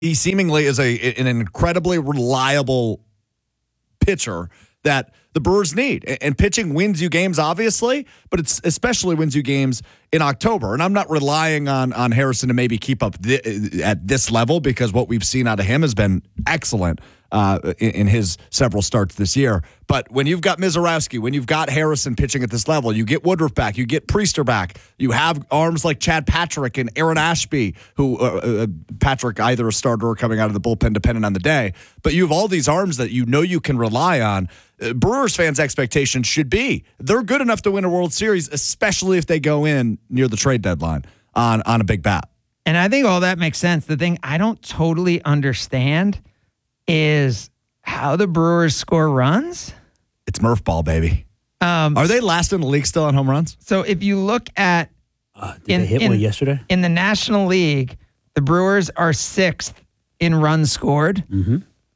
He seemingly is an incredibly reliable pitcher that the Brewers need. And pitching wins you games, obviously, but it's especially wins you games in October. And I'm not relying on Harrison to maybe keep up at this level, because what we've seen out of him has been excellent in his several starts this year. But when you've got Mizorowski, when you've got Harrison pitching at this level, you get Woodruff back, you get Priester back, you have arms like Chad Patrick and Aaron Ashby, who Patrick either a starter or coming out of the bullpen, depending on the day. But you have all these arms that you know you can rely on. Brewers fans' expectations should be they're good enough to win a World Series, especially if they go in near the trade deadline on a big bat. And I think all that makes sense. The thing I don't totally understand is how the Brewers score runs. It's Murph ball, baby. Are they last in the league still on home runs? So if you look at did they hit one yesterday? In the National League, the Brewers are 6th in runs scored. Mm-hmm.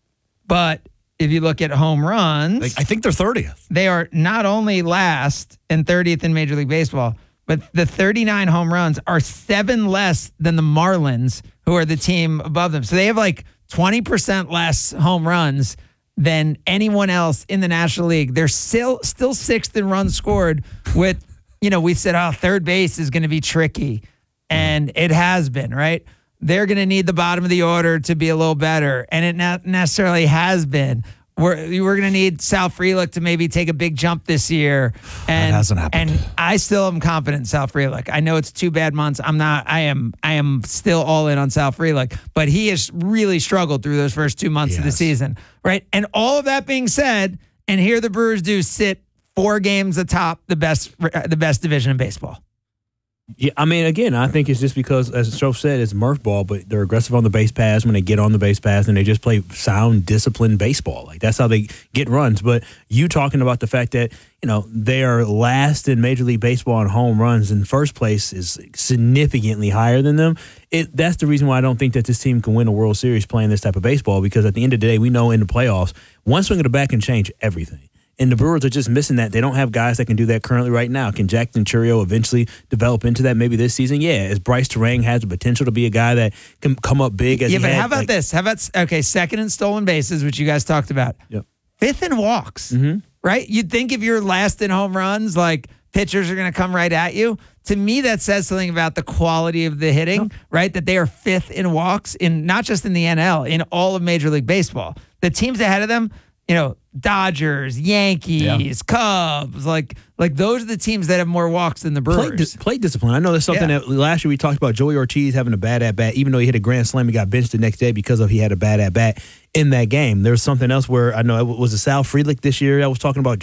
But if you look at home runs, I think they're 30th. They are not only last and 30th in Major League Baseball, but the 39 home runs are 7 less than the Marlins, who are the team above them. So they have like 20% less home runs than anyone else in the National League. They're still 6th in runs scored with, we said, third base is going to be tricky. And it has been, right? They're going to need the bottom of the order to be a little better. And it not necessarily has been. We're going to need Sal Frelick to maybe take a big jump this year. And, that hasn't happened. And I still am confident in Sal Frelick. I know it's 2 bad months. I am still all in on Sal Frelick, but he has really struggled through those first 2 months of the season, right? And all of that being said, and here the Brewers do sit 4 games atop the best division in baseball. Yeah, I mean, again, I think it's just because, as Stroh said, it's Murph ball, but they're aggressive on the base pass when they get on the base pass, and they just play sound, disciplined baseball. Like, that's how they get runs. But you talking about the fact that, they are last in Major League Baseball in home runs, and first place is significantly higher than them. That's the reason why I don't think that this team can win a World Series playing this type of baseball, because at the end of the day, we know in the playoffs, one swing of the bat can change everything. And the Brewers are just missing that. They don't have guys that can do that currently right now. Can Jack Venturio eventually develop into that maybe this season? Yeah. As Bryce Terang has the potential to be a guy that can come up big. But how about this? How about, second in stolen bases, which you guys talked about. Yep. 5th in walks, right? You'd think if you're last in home runs, like pitchers are going to come right at you. To me, that says something about the quality of the hitting, right? That they are 5th in walks, in not just in the NL, in all of Major League Baseball. The teams ahead of them, Dodgers, Yankees, Cubs, like those are the teams that have more walks than the Brewers. Plate discipline. I know that's something that last year we talked about Joey Ortiz having a bad at-bat. Even though he hit a grand slam, he got benched the next day because he had a bad at-bat in that game. There's something else where I know it was a Sal Frelick this year. I was talking about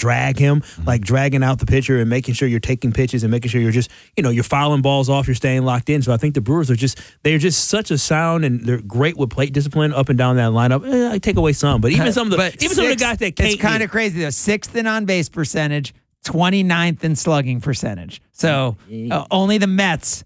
dragging out the pitcher and making sure you're taking pitches and making sure you're just, you're fouling balls off, you're staying locked in. So I think the Brewers they're just such a sound, and they're great with plate discipline up and down that lineup. I take away some, but even some of the guys that can't. It's kind of crazy though. 6th in on-base percentage, 29th in slugging percentage. So only the Mets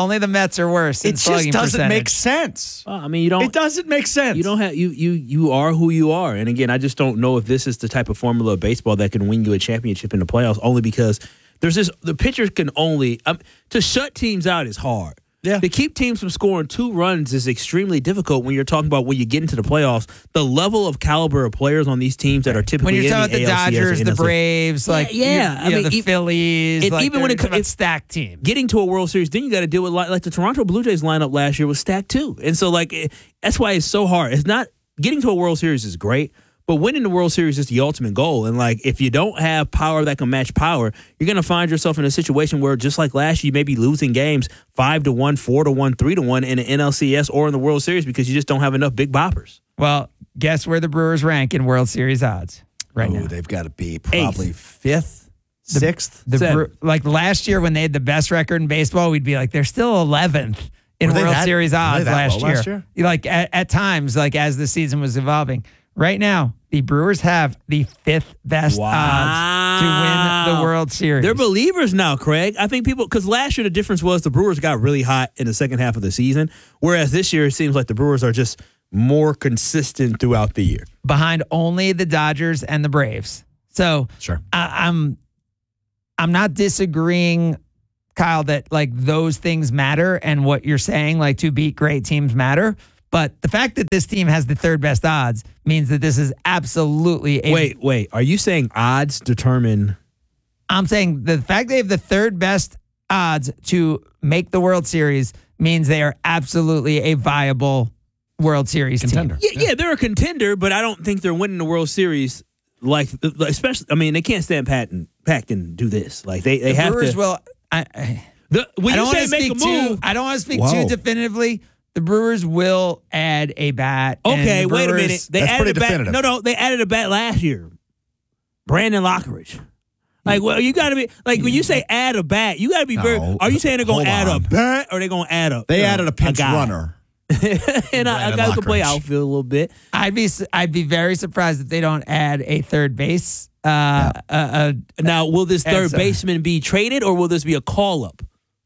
are worse. It just doesn't make sense. It doesn't make sense. You don't have you are who you are, and again, I just don't know if this is the type of formula of baseball that can win you a championship in the playoffs. Only because the pitchers can only to shut teams out is hard. Yeah. To keep teams from scoring 2 runs is extremely difficult when you're talking about when you get into the playoffs. The level of caliber of players on these teams that are typically when you're talking in about the Dodgers, the Braves, the Phillies, even when it's stacked team. Getting to a World Series, then you got to deal with like the Toronto Blue Jays lineup last year was stacked too, and so that's why it's so hard. It's not getting to a World Series is great. But winning the World Series is the ultimate goal. And, if you don't have power that can match power, you're going to find yourself in a situation where, just like last year, you may be losing games 5-1, 4-1, 3-1 in the NLCS or in the World Series because you just don't have enough big boppers. Well, guess where the Brewers rank in World Series odds right now? They've got to be probably 5th, 6th. Last year when they had the best record in baseball, we'd be like, they're still 11th in World Series odds last year. At times, as the season was evolving. Right now, the Brewers have the 5th best odds to win the World Series. They're believers now, Craig. I think because last year the difference was the Brewers got really hot in the second half of the season, whereas this year it seems like the Brewers are just more consistent throughout the year. Behind only the Dodgers and the Braves. So sure. I'm not disagreeing, Kyle, that those things matter and what you're saying, to beat great teams matter. But the fact that this team has the third best odds means that this is absolutely a. Wait. Are you saying odds determine? I'm saying the fact they have the third best odds to make the World Series means they are absolutely a viable World Series Contender. team. Yeah, they're a contender, but I don't think they're winning the World Series. Like, especially, I mean, they can't stand packed and do this. Like, they have Brewers to. will. When I you don't say want to make speak a move, I don't want to speak Whoa. too definitively. The Brewers will add a bat. and okay, the wait a Brewers- minute. They That's added pretty a bat. definitive. No, they added a bat last year. Brandon Lockridge. Like, well, you got to be like when you say add a bat, you got to be very. No. Are you saying they're going Hold to add a on. bat or they going to add a? They added a pinch guy? runner. And I Brandon got to play Lockridge. outfield a little bit. I'd be very surprised if they don't add a third base. Now, will this And third so- baseman be traded or will this be a call up?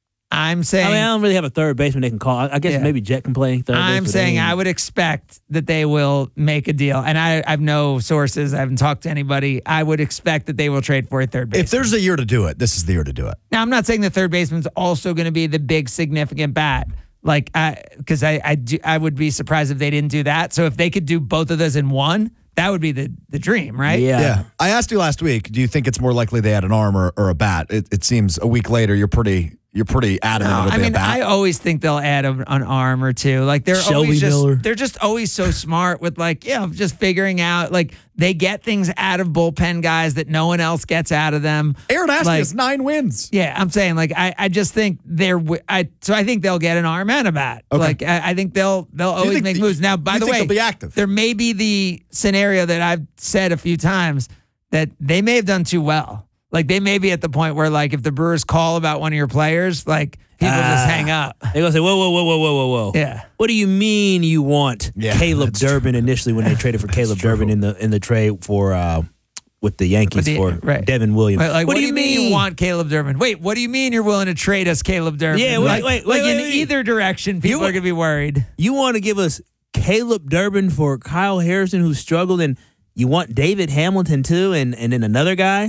I'm saying. I mean, I don't really have a third baseman they can call. I guess Yeah. maybe Jet can play third base. I'm but saying they- I would expect that they will make a deal, and I have no sources. I haven't talked to anybody. I would expect that they will trade for a third baseman. If there's a year to do it, this is the year to do it. Now, I'm not saying the third baseman's also going to be the big significant bat, like because I would be surprised if they didn't do that. So if they could do both of those in one, that would be the dream, right? Yeah. I asked you last week, do you think it's more likely they had an arm or a bat? It seems a week later you're pretty adamant it'll I be mean, a bat. I always think they'll add an arm or two. Like Shelby Miller. they're just always so smart with just figuring out they get things out of bullpen guys that no one else gets out of them. Aaron Ashby like- has 9 wins. Yeah, I'm saying I just think I think they'll get an arm and a bat. Okay. I think they'll always think make the- moves. Now, by you the think way, they'll be active? there may be the scenario that I've said a few times that they may have done too well. Like they may be at the point where if the Brewers call about one of your players, people just hang up. They're going to say, whoa. Yeah. What do you mean you want Yeah, Caleb that's true. Durbin initially when they traded for Caleb Durbin in the trade for with the Yankees for Right. Devin Williams? What do you mean you want Caleb Durbin? Wait, what do you mean you're willing to trade us Caleb Durbin? Yeah, wait, in wait. either direction, people are going to be worried. You want to give us Caleb Durbin for Kyle Harrison who struggled, and you want David Hamilton too, and then another guy?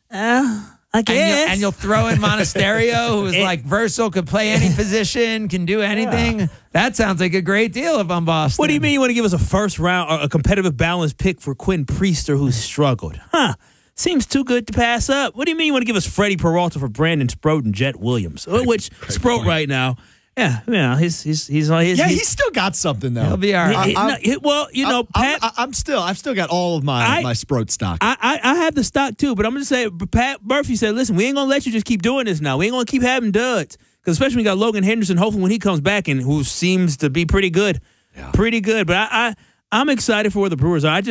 I guess. And you'll throw in Monasterio, who's versatile, could play any position, can do anything. That sounds like a great deal if I'm Boston. What do you mean you want to give us a first round or a competitive balance pick for Quinn Priester who's struggled? Seems too good to pass up. What do you mean you want to give us Freddie Peralta for Brandon Sproat and Jet Williams? Which Sproat right now, he's He's still got something though. He'll be all right. Pat. I've still got all of my Sproat stock. I have the stock too, but I'm going to say Pat Murphy said, listen, we ain't going to let you just keep doing this now. We ain't going to keep having duds. Because especially when we got Logan Henderson, hopefully when he comes back and who seems to be pretty good. Yeah. Pretty good. But I'm excited for where the Brewers are.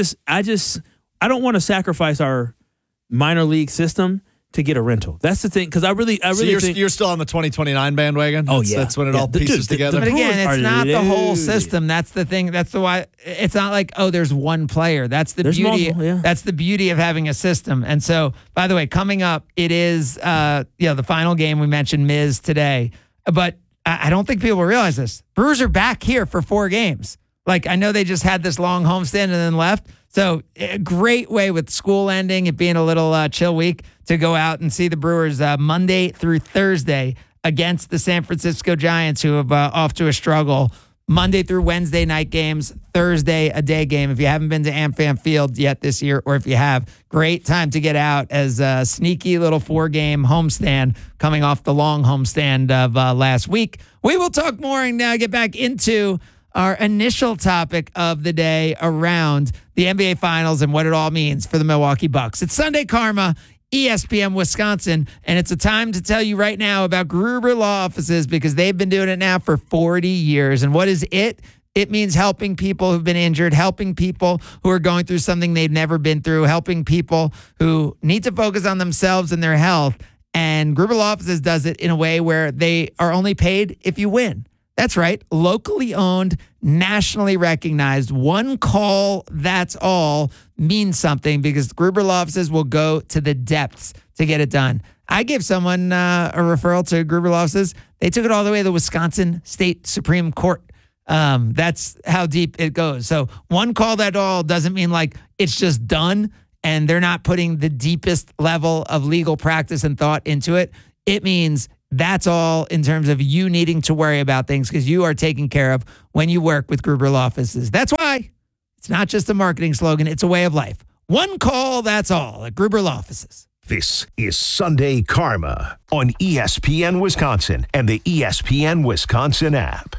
I don't want to sacrifice our minor league system to get a rental. That's the thing. Because I really think you're still on the 2029 bandwagon? Oh, yeah. That's when it all Yeah, pieces together. But again, Brewers it's are not the whole loaded. system. That's the thing. That's the why. It's not like there's one player. That's the There's beauty. multiple, yeah. That's the beauty of having a system. And so, by the way, coming up, it is the final game. We mentioned Miz today, but I don't think people realize this. Brewers are back here for 4 games. I know they just had this long homestand and then left. So a great way with school ending, it being a little chill week, to go out and see the Brewers Monday through Thursday against the San Francisco Giants, who have off to a struggle. Monday through Wednesday night games, Thursday a day game. If you haven't been to AmFam Field yet this year, or if you have, great time to get out as a sneaky little 4-game homestand coming off the long homestand of last week. We will talk more and now get back into our initial topic of the day around the NBA Finals and what it all means for the Milwaukee Bucks. It's Sunday Karma, ESPN Wisconsin, and it's a time to tell you right now about Gruber Law Offices, because they've been doing it now for 40 years. And what is it? It means helping people who've been injured, helping people who are going through something they've never been through, helping people who need to focus on themselves and their health. And Gruber Law Offices does it in a way where they are only paid if you win. That's right. Locally owned, nationally recognized. One call, that's all, means something, because Gruber Law Offices will go to the depths to get it done. I gave someone a referral to Gruber Law Offices. They took it all the way to the Wisconsin State Supreme Court. That's how deep it goes. So one call, that all doesn't mean it's just done and they're not putting the deepest level of legal practice and thought into it. It means That's all in terms of you needing to worry about things because you are taken care of when you work with Gruber Law Offices. That's why it's not just a marketing slogan, it's a way of life. One call, that's all at Gruber Law Offices. This is Sunday Karma on ESPN Wisconsin and the ESPN Wisconsin app.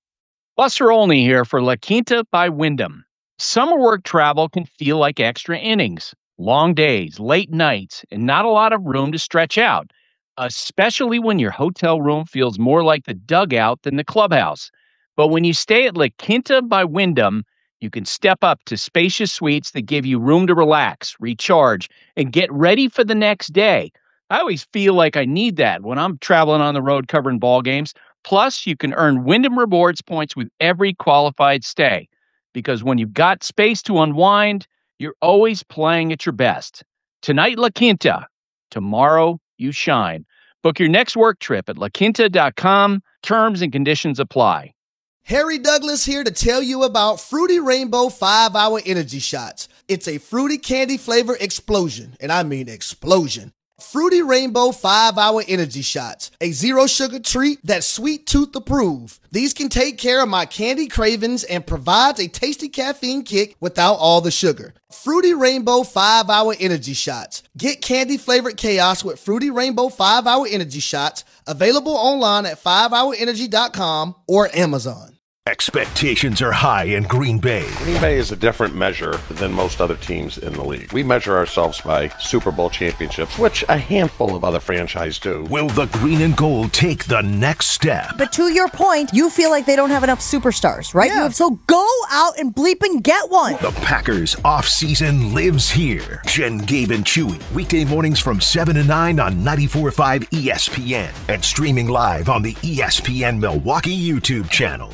Buster Olney here for La Quinta by Wyndham. Summer work travel can feel like extra innings, long days, late nights, and not a lot of room to stretch out, especially when your hotel room feels more like the dugout than the clubhouse. But when you stay at La Quinta by Wyndham, you can step up to spacious suites that give you room to relax, recharge, and get ready for the next day. I always feel like I need that when I'm traveling on the road covering ball games. Plus, you can earn Wyndham Rewards points with every qualified stay. Because when you've got space to unwind, you're always playing at your best. Tonight, La Quinta. Tomorrow, you shine. Book your next work trip at laquinta.com. Terms and conditions apply. Harry Douglas here to tell you about Fruity Rainbow 5-Hour Energy Shots. It's a fruity candy flavor explosion, and I mean explosion. Fruity Rainbow 5-Hour Energy Shots, a zero sugar treat that's sweet tooth approved. These can take care of my candy cravings and provides a tasty caffeine kick without all the sugar. Fruity Rainbow 5-Hour Energy Shots. Get candy flavored chaos with Fruity Rainbow 5-Hour Energy Shots, available online at 5hourenergy.com or Amazon. Expectations are high in Green Bay. Green Bay is a different measure than most other teams in the league. We measure ourselves by Super Bowl championships, which a handful of other franchises do. Will the green and gold take the next step? But to your point, you feel like they don't have enough superstars, right? Yeah. So go out and bleep and get one. The Packers offseason lives here. Jen, Gabe, and Chewy, weekday mornings from 7 to 9 on 94.5 ESPN and streaming live on the ESPN Milwaukee YouTube channel.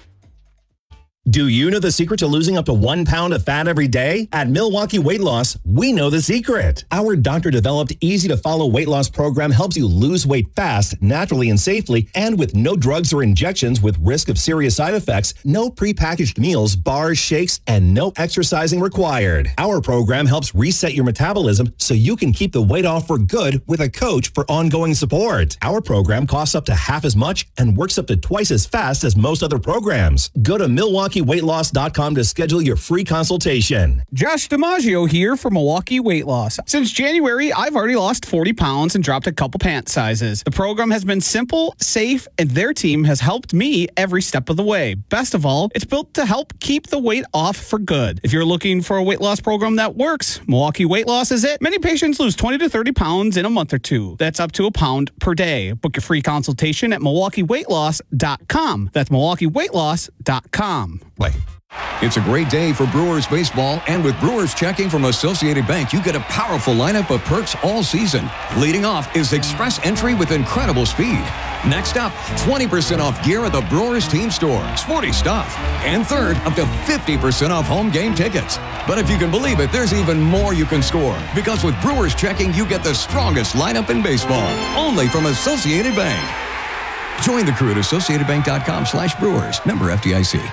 Do you know the secret to losing up to 1 pound of fat every day? At Milwaukee Weight Loss, we know the secret. Our doctor-developed, easy-to-follow weight loss program helps you lose weight fast, naturally and safely, and with no drugs or injections with risk of serious side effects, no prepackaged meals, bars, shakes, and no exercising required. Our program helps reset your metabolism so you can keep the weight off for good with a coach for ongoing support. Our program costs up to half as much and works up to twice as fast as most other programs. Go to MilwaukeeWeightLoss.com to schedule your free consultation. Josh DiMaggio here for Milwaukee Weight Loss. Since January, I've already lost 40 pounds and dropped a couple pant sizes. The program has been simple, safe, and their team has helped me every step of the way. Best of all, it's built to help keep the weight off for good. If you're looking for a weight loss program that works, Milwaukee Weight Loss is it. Many patients lose 20 to 30 pounds in a month or two. That's up to a pound per day. Book your free consultation at MilwaukeeWeightLoss.com. That's MilwaukeeWeightLoss.com. It's a great day for Brewers baseball, and with Brewers checking from Associated Bank, you get a powerful lineup of perks all season. Leading off is Express Entry with incredible speed. Next up, 20% off gear at the Brewers team store. Sporty stuff. And third, up to 50% off home game tickets. But if you can believe it, there's even more you can score. Because with Brewers checking, you get the strongest lineup in baseball. Only from Associated Bank. Join the crew at AssociatedBank.com/Brewers. Member FDIC.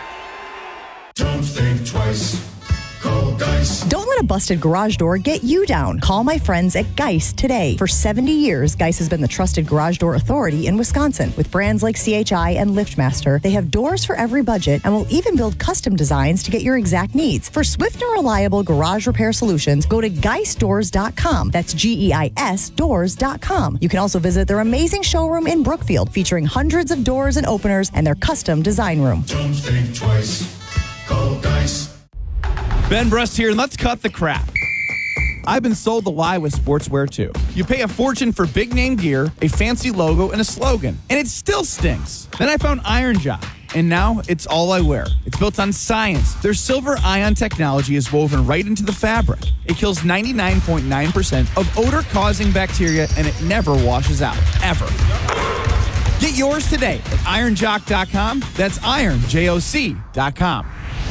Don't think twice. Call Geist. Don't let a busted garage door get you down. Call my friends at Geist today. For 70 years, Geist has been the trusted garage door authority in Wisconsin. With brands like CHI and LiftMaster, they have doors for every budget and will even build custom designs to get your exact needs. For swift and reliable garage repair solutions, go to GeistDoors.com. That's GEIS doors.com. You can also visit their amazing showroom in Brookfield, featuring hundreds of doors and openers and their custom design room. Don't think twice. Call Geist. Ben Brust here, and let's cut the crap. I've been sold the lie with sportswear too. You pay a fortune for big name gear, a fancy logo, and a slogan, and it still stinks. Then I found Iron Jock, and now it's all I wear. It's built on science. Their silver ion technology is woven right into the fabric. It kills 99.9% of odor-causing bacteria, and it never washes out, ever. Get yours today at ironjock.com. That's ironjoc.com.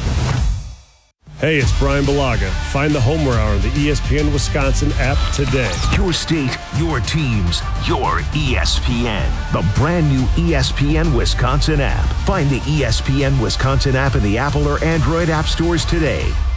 Hey, it's Brian Balaga. Find the Homer Hour on the ESPN Wisconsin app today. Your state, your teams, your ESPN. The brand new ESPN Wisconsin app. Find the ESPN Wisconsin app in the Apple or Android app stores today.